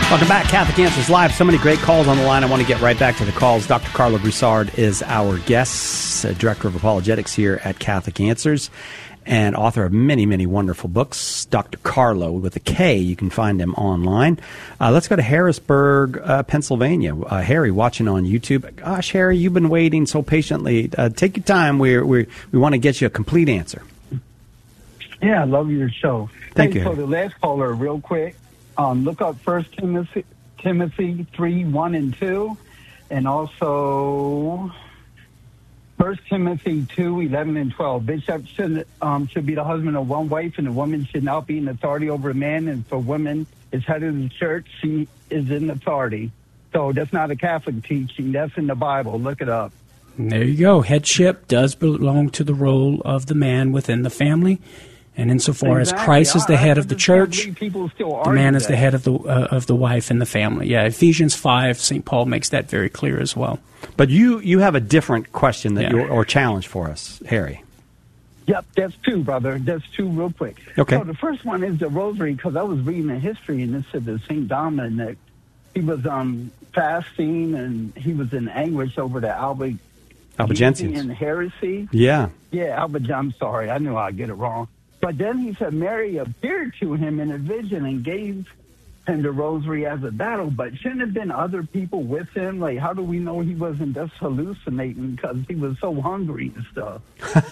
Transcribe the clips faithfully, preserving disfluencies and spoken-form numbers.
Welcome back, Catholic Answers Live. So many great calls on the line. I want to get right back to the calls. Doctor Carlo Broussard is our guest, uh, Director of Apologetics here at Catholic Answers, and author of many, many wonderful books. Doctor Carlo with a K. You can find him online. Uh, let's go to Harrisburg, uh, Pennsylvania. Uh, Harry, watching on YouTube. Gosh, Harry, you've been waiting so patiently. Uh, take your time. We we we want to get you a complete answer. Yeah, I love your show. Thank hey, you. So the last caller, real quick. Um, look up First Timothy, Timothy three, one and two, and also First Timothy two, eleven and twelve. Bishop should, um, should be the husband of one wife, and the woman should not be in authority over a man. And for women, as head of the church, she is in authority. So that's not a Catholic teaching. That's in the Bible. Look it up. There you go. Headship does belong to the role of the man within the family. And insofar Exactly. as Christ is the head I of the just can't church, believe people still the man argue is the that. head of the uh, of the wife and the family. Yeah, Ephesians five, Saint Paul makes that very clear as well. But you, you have a different question that Yeah. you or challenge for us, Harry. Yep, that's two, brother. That's two real quick. Okay. So the first one is the rosary, because I was reading the history, and it said that Saint Dominic, he was um, fasting, and he was in anguish over the Alba, Albigensians. heresy. Yeah. Yeah, Alba, I'm sorry. I knew I'd get it wrong. But then he said Mary appeared to him in a vision and gave him the rosary as a battle. But shouldn't have been other people with him? Like, how do we know he wasn't just hallucinating because he was so hungry and stuff?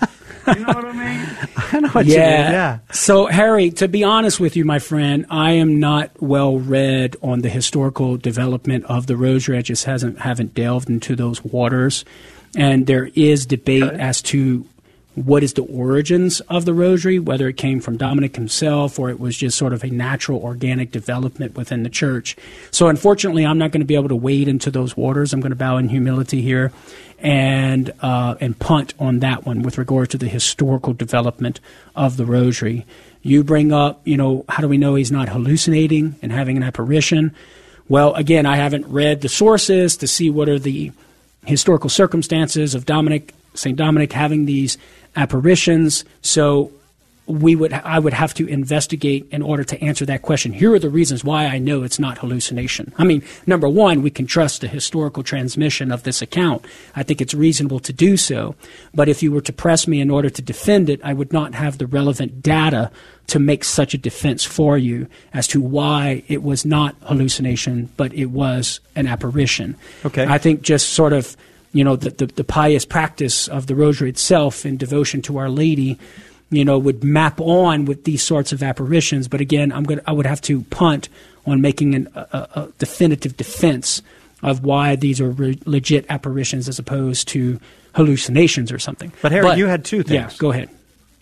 You know what I mean? I know what yeah. you mean. Yeah. So, Harry, to be honest with you, my friend, I am not well read on the historical development of the rosary. I just hasn't haven't delved into those waters. And there is debate Okay. as to what is the origins of the rosary, whether it came from Dominic himself or it was just sort of a natural, organic development within the church. So unfortunately, I'm not going to be able to wade into those waters. I'm going to bow in humility here and uh, and punt on that one with regard to the historical development of the rosary. You bring up, you know, how do we know he's not hallucinating and having an apparition? Well, again, I haven't read the sources to see what are the historical circumstances of Dominic, Saint Dominic having these apparitions. So we would, I would have to investigate in order to answer that question. Here are the reasons why I know it's not hallucination. I mean, number one, we can trust the historical transmission of this account. I think it's reasonable to do so. But if you were to press me in order to defend it, I would not have the relevant data to make such a defense for you as to why it was not hallucination, but it was an apparition. Okay. I think just sort of, you know, the, the, the pious practice of the rosary itself in devotion to Our Lady, you know, would map on with these sorts of apparitions. But again, I'm going I would have to punt on making an, a, a definitive defense of why these are re- legit apparitions as opposed to hallucinations or something. But Harry, you had two things. Yeah, go ahead.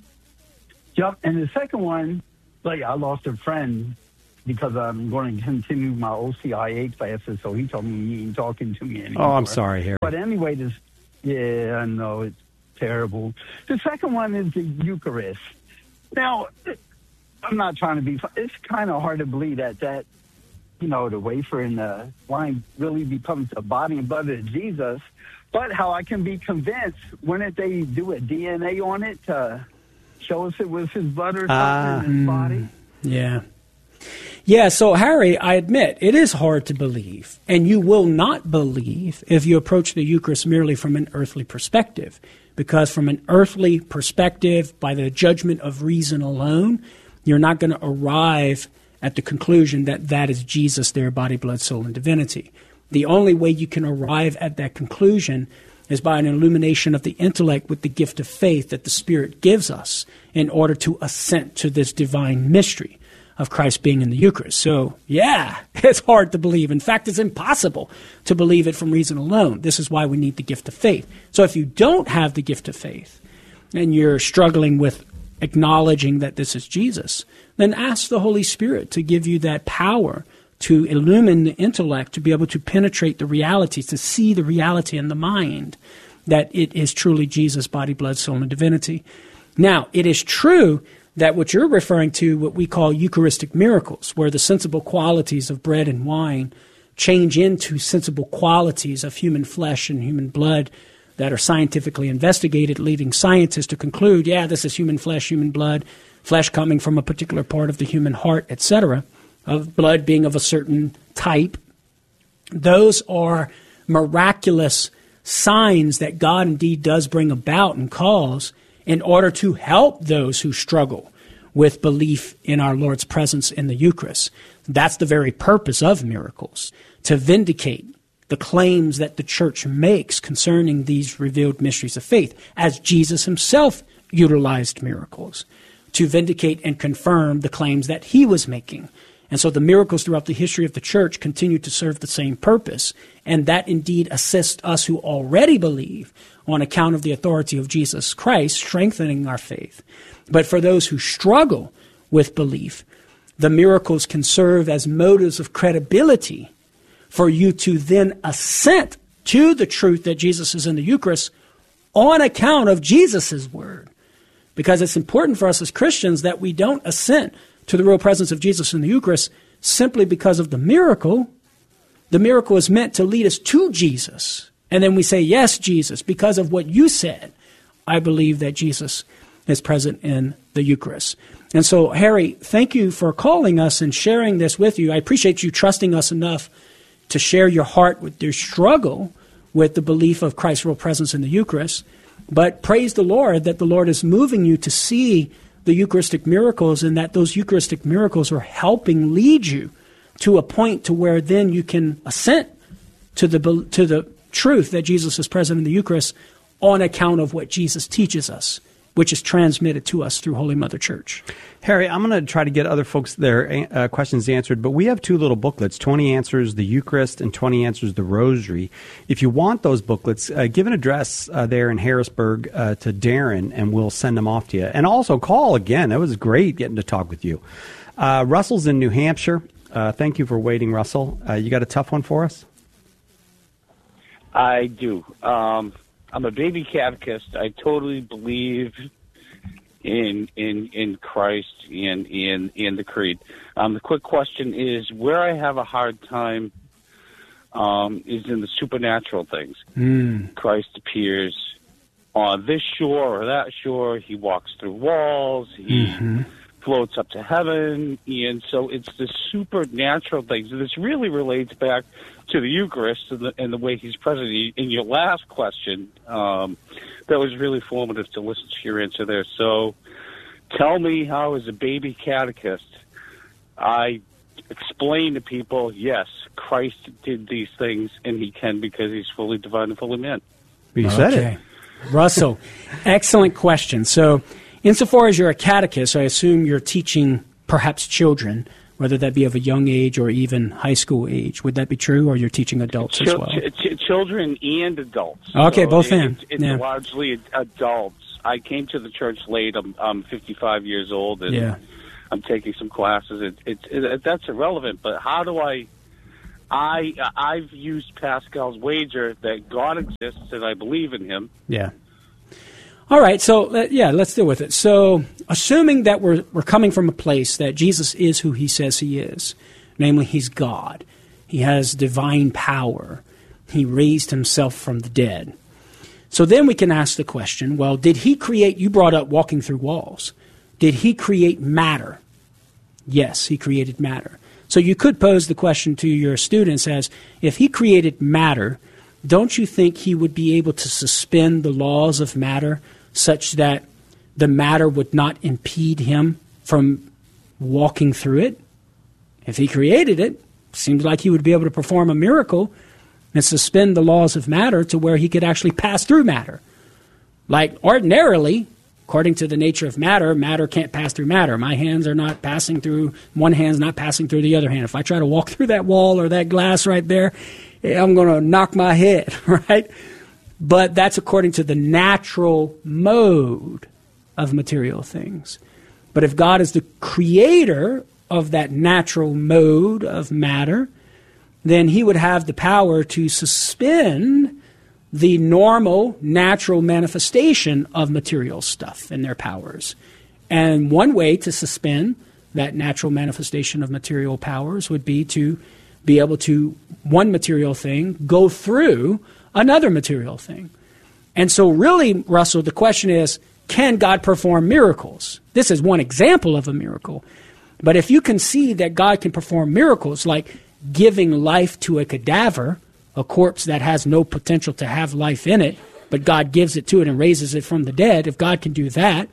Yep, and the second one, like I lost a friend because I'm going to continue my O C I A classes, so he told me he ain't talking to me anymore. Oh, I'm sorry, Harry. But anyway, this, yeah, I know, it's terrible. The second one is the Eucharist. Now, I'm not trying to be, it's kind of hard to believe that that, you know, the wafer and the wine really becomes the body and blood of Jesus, but how I can be convinced, wouldn't they do a D N A on it to show us it was his blood or something Uh, in his body? Yeah. Yeah, so Harry, I admit, it is hard to believe, and you will not believe if you approach the Eucharist merely from an earthly perspective, because from an earthly perspective, by the judgment of reason alone, you're not going to arrive at the conclusion that that is Jesus, their body, blood, soul, and divinity. The only way you can arrive at that conclusion is by an illumination of the intellect with the gift of faith that the Spirit gives us in order to assent to this divine mystery of Christ being in the Eucharist. So, yeah, it's hard to believe. In fact, it's impossible to believe it from reason alone. This is why we need the gift of faith. So if you don't have the gift of faith and you're struggling with acknowledging that this is Jesus, then ask the Holy Spirit to give you that power to illumine the intellect, to be able to penetrate the realities, to see the reality in the mind that it is truly Jesus' body, blood, soul, and divinity. Now, it is true that what you're referring to, what we call Eucharistic miracles, where the sensible qualities of bread and wine change into sensible qualities of human flesh and human blood that are scientifically investigated, leading scientists to conclude, yeah, this is human flesh, human blood, flesh coming from a particular part of the human heart, et cetera, of blood being of a certain type, those are miraculous signs that God indeed does bring about and cause in order to help those who struggle with belief in our Lord's presence in the Eucharist. That's the very purpose of miracles, to vindicate the claims that the church makes concerning these revealed mysteries of faith, as Jesus himself utilized miracles to vindicate and confirm the claims that he was making. And so the miracles throughout the history of the church continue to serve the same purpose, and that indeed assists us who already believe on account of the authority of Jesus Christ, strengthening our faith. But for those who struggle with belief, the miracles can serve as motives of credibility for you to then assent to the truth that Jesus is in the Eucharist on account of Jesus' word. Because it's important for us as Christians that we don't assent to the real presence of Jesus in the Eucharist simply because of the miracle. The miracle is meant to lead us to Jesus. And then we say, yes, Jesus, because of what you said, I believe that Jesus is present in the Eucharist. And so, Harry, thank you for calling us and sharing this with you. I appreciate you trusting us enough to share your heart with your struggle with the belief of Christ's real presence in the Eucharist. But praise the Lord that the Lord is moving you to see the Eucharistic miracles, and that those Eucharistic miracles are helping lead you to a point to where then you can assent to the to the truth that Jesus is present in the Eucharist on account of what Jesus teaches us, which is transmitted to us through Holy Mother Church. Harry, I'm going to try to get other folks their uh, questions answered, but we have two little booklets, twenty Answers the Eucharist and twenty Answers the Rosary. If you want those booklets, uh, give an address uh, there in Harrisburg uh, to Darren, and we'll send them off to you. And also call again. It was great getting to talk with you. Uh, Russell's in New Hampshire. Uh, thank you for waiting, Russell. Uh, you got a tough one for us? I do. Um, I'm a baby catechist. I totally believe in in in Christ and in in the Creed. Um, the quick question is, where I have a hard time um, is in the supernatural things. Mm. Christ appears on this shore or that shore. He walks through walls. He Mm-hmm. floats up to heaven, and so it's the supernatural things. And this really relates back to the Eucharist and the, and the way he's present. In your last question, um, that was really formative to listen to your answer there. So tell me how, as a baby catechist, I explain to people, yes, Christ did these things, and he can because he's fully divine and fully man. You said Okay. it. Russell, excellent question. So insofar as you're a catechist, I assume you're teaching perhaps children, whether that be of a young age or even high school age. Would that be true, or you're teaching adults Ch- as well? ch- ch- children and adults. Okay, So both it- in. It's, it's Yeah. largely adults. I came to the church late. I'm, I'm fifty-five years old, and Yeah. I'm taking some classes. It, it, it, that's irrelevant, but how do I... I, I've used Pascal's wager that God exists and I believe in him. Yeah. All right, so uh, yeah, let's deal with it. So, assuming that we're we're coming from a place that Jesus is who he says he is, namely he's God. He has divine power. He raised himself from the dead. So then we can ask the question, well, did he create, you brought up walking through walls. Did he create matter? Yes, he created matter. So you could pose the question to your students as, if he created matter, don't you think he would be able to suspend the laws of matter such that the matter would not impede him from walking through it? If he created it, seems like he would be able to perform a miracle and suspend the laws of matter to where he could actually pass through matter. Like ordinarily, according to the nature of matter, matter can't pass through matter. My hands are not passing through, one hand's not passing through the other hand. If I try to walk through that wall or that glass right there, I'm going to knock my head, right? But that's according to the natural mode of material things. But if God is the creator of that natural mode of matter, then he would have the power to suspend the normal, natural manifestation of material stuff and their powers. And one way to suspend that natural manifestation of material powers would be to be able to, one material thing, go through another material thing. And so really, Russell, the question is, can God perform miracles? This is one example of a miracle. But if you can see that God can perform miracles, like giving life to a cadaver, a corpse that has no potential to have life in it, but God gives it to it and raises it from the dead, if God can do that,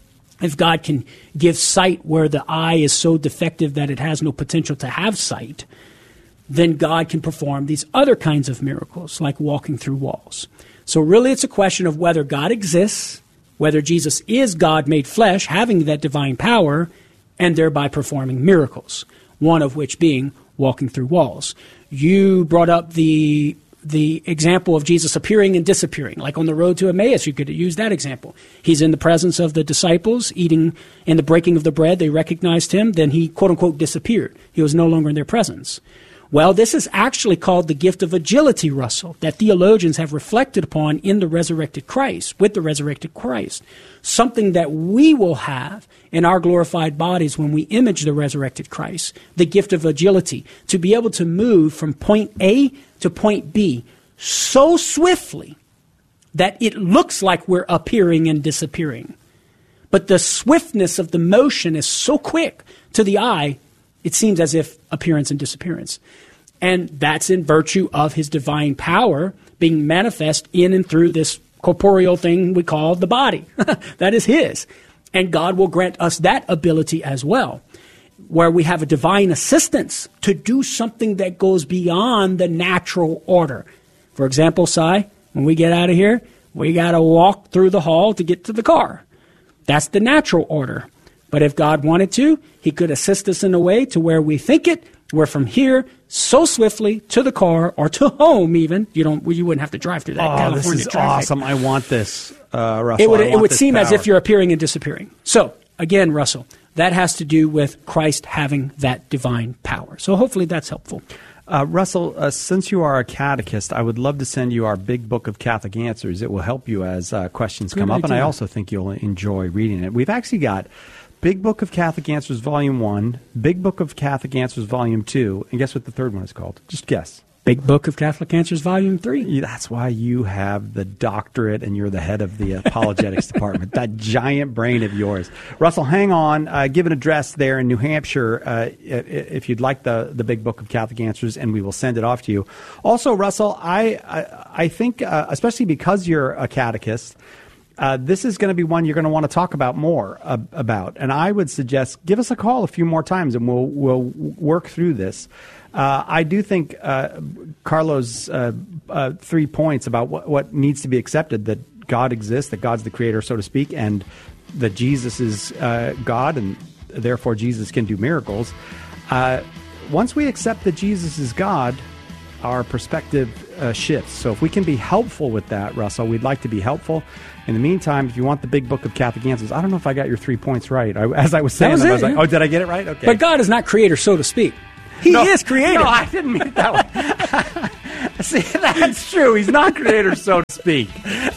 if God can give sight where the eye is so defective that it has no potential to have sight, then God can perform these other kinds of miracles, like walking through walls. So really it's a question of whether God exists, whether Jesus is God made flesh, having that divine power, and thereby performing miracles, one of which being walking through walls. You brought up the the example of Jesus appearing and disappearing, like on the road to Emmaus. You could use that example. He's in the presence of the disciples, eating in the breaking of the bread. They recognized him. Then he, quote unquote, disappeared. He was no longer in their presence. Well, this is actually called the gift of agility, Russell, that theologians have reflected upon in the resurrected Christ, with the resurrected Christ. Something that we will have in our glorified bodies when we image the resurrected Christ, the gift of agility, to be able to move from point A to point B so swiftly that it looks like we're appearing and disappearing. But the swiftness of the motion is so quick to the eye, it seems as if appearance and disappearance. And that's in virtue of his divine power being manifest in and through this corporeal thing we call the body. That is his. And God will grant us that ability as well, where we have a divine assistance to do something that goes beyond the natural order. For example, Si, when we get out of here, we got to walk through the hall to get to the car. That's the natural order. But if God wanted to, he could assist us in a way to where we think it, we're from here so swiftly to the car or to home even. You don't. You wouldn't have to drive through that oh, California this is traffic. Awesome. I want this, uh, Russell. It would, I it want would this seem power. as if you're appearing and disappearing. So, again, Russell, that has to do with Christ having that divine power. So hopefully that's helpful. Uh, Russell, uh, since you are a catechist, I would love to send you our big book of Catholic Answers. It will help you as uh, questions Good come up, idea. and I also think you'll enjoy reading it. We've actually got Big Book of Catholic Answers Volume one, Big Book of Catholic Answers Volume two, and guess what the third one is called? Just guess. Big Book of Catholic Answers Volume three. Yeah, that's why you have the doctorate and you're the head of the apologetics department. That giant brain of yours. Russell, hang on. Uh, give an address there in New Hampshire uh, if you'd like the, the Big Book of Catholic Answers, and we will send it off to you. Also, Russell, I, I, I think, uh, especially because you're a catechist, Uh, this is going to be one you're going to want to talk about more uh, about, and I would suggest give us a call a few more times, and we'll we'll work through this. Uh, I do think uh, Carlo's uh, uh, three points about what, what needs to be accepted: that God exists, that God's the creator, so to speak, and that Jesus is uh, God, and therefore Jesus can do miracles. Uh, once we accept that Jesus is God, our perspective uh, shifts. So if we can be helpful with that, Russell, we'd like to be helpful. In the meantime, if you want the Big Book of Catholic Answers, I don't know if I got your three points right. I, as I was saying was them, it, I was like, yeah. oh, did I get it right? Okay. But God is not creator, so to speak. He no, is creator. No, I didn't mean it that way. See, that's true. He's not creator, so to speak.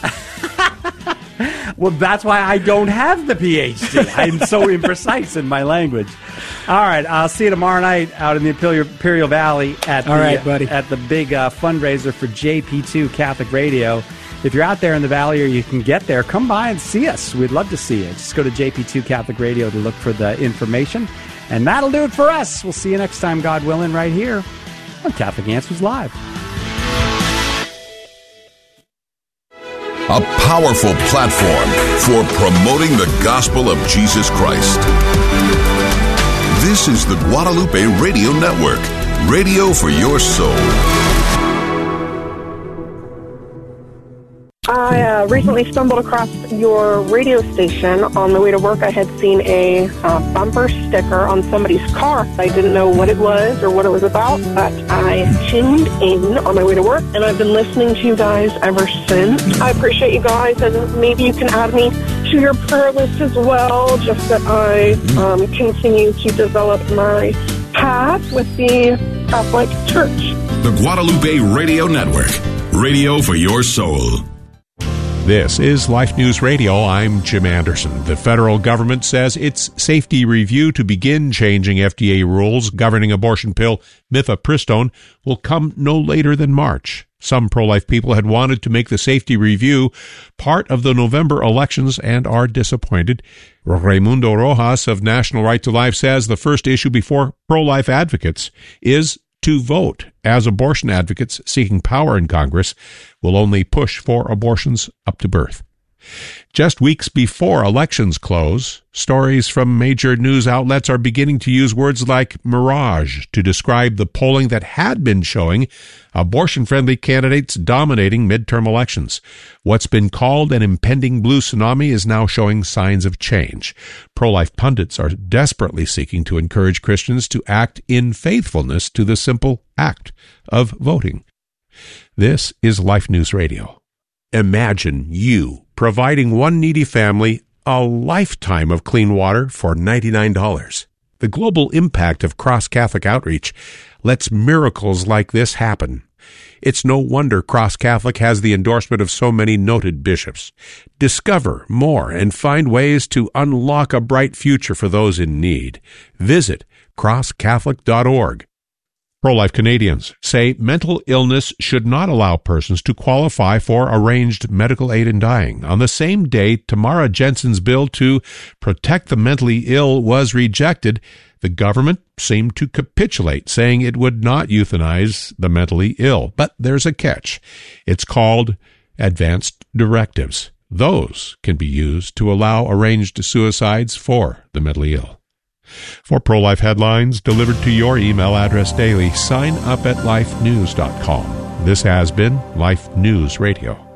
Well, that's why I don't have the P H D. I'm so imprecise in my language. All right, I'll see you tomorrow night out in the Imperial, Imperial Valley at the, All right, buddy. at the big uh, fundraiser for J P two Catholic Radio. If you're out there in the valley or you can get there, come by and see us. We'd love to see you. Just go to J P two Catholic Radio to look for the information. And that'll do it for us. We'll see you next time, God willing, right here on Catholic Answers Live. A powerful platform for promoting the gospel of Jesus Christ. This is the Guadalupe Radio Network, radio for your soul. I uh, recently stumbled across your radio station. On my way to work, I had seen a uh, bumper sticker on somebody's car. I didn't know what it was or what it was about, but I tuned in on my way to work, and I've been listening to you guys ever since. I appreciate you guys, and maybe you can add me to your prayer list as well, just that I um, continue to develop my path with the Catholic Church. The Guadalupe Radio Network, radio for your soul. This is Life News Radio. I'm Jim Anderson. The federal government says its safety review to begin changing F D A rules governing abortion pill mifepristone will come no later than March. Some pro-life people had wanted to make the safety review part of the November elections and are disappointed. Raimundo Rojas of National Right to Life says the first issue before pro-life advocates is to vote, as abortion advocates seeking power in Congress will only push for abortions up to birth. Just weeks before elections close, stories from major news outlets are beginning to use words like mirage to describe the polling that had been showing abortion-friendly candidates dominating midterm elections. What's been called an impending blue tsunami is now showing signs of change. Pro-life pundits are desperately seeking to encourage Christians to act in faithfulness to the simple act of voting. This is Life News Radio. Imagine you providing one needy family a lifetime of clean water for ninety-nine dollars. The global impact of Cross Catholic Outreach lets miracles like this happen. It's no wonder Cross Catholic has the endorsement of so many noted bishops. Discover more and find ways to unlock a bright future for those in need. Visit cross catholic dot org. Pro-life Canadians say mental illness should not allow persons to qualify for arranged medical aid in dying. On the same day Tamara Jensen's bill to protect the mentally ill was rejected, the government seemed to capitulate, saying it would not euthanize the mentally ill. But there's a catch. It's called advanced directives. Those can be used to allow arranged suicides for the mentally ill. For pro-life headlines delivered to your email address daily, sign up at life news dot com. This has been Life News Radio.